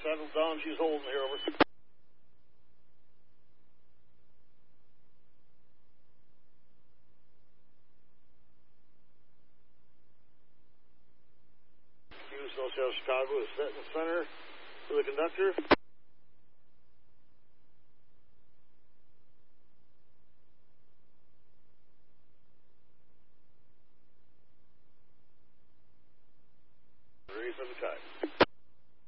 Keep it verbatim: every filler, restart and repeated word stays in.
settled down. She's holding here, over. Q South Chicago is set in the center for the conductor. Ready for the cut.